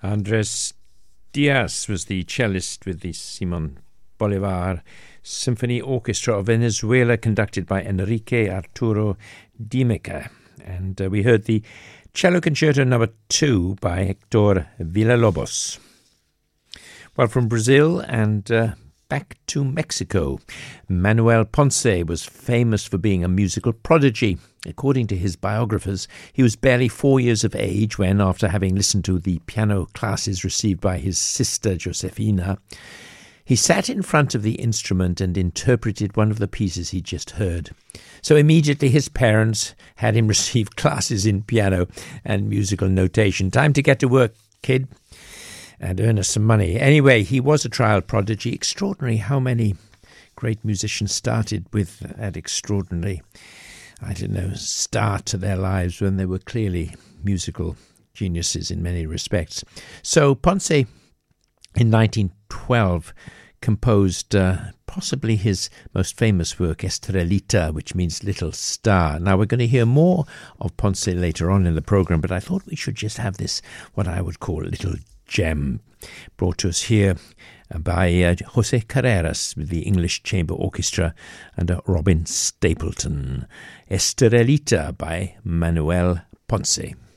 Andres Diaz was the cellist with the Simon Bolivar Symphony Orchestra of Venezuela, conducted by Enrique Arturo Dimeca. And we heard the Cello Concerto No. 2 by Hector Villalobos. Well, from Brazil and back to Mexico, Manuel Ponce was famous for being a musical prodigy. According to his biographers, he was barely 4 years of age when, after having listened to the piano classes received by his sister Josefina, he sat in front of the instrument and interpreted one of the pieces he just heard. So immediately his parents had him receive classes in piano and musical notation. Time to get to work, kid, and earn us some money. Anyway, he was a trial prodigy. Extraordinary how many great musicians started with that extraordinary, start to their lives when they were clearly musical geniuses in many respects. So Ponce, in 1912, composed possibly his most famous work, Estrellita, which means little star. Now, we're going to hear more of Ponce later on in the program, but I thought we should just have this, what I would call a little gem, brought to us here by José Carreras with the English Chamber Orchestra and Robin Stapleton. Estrellita by Manuel Ponce.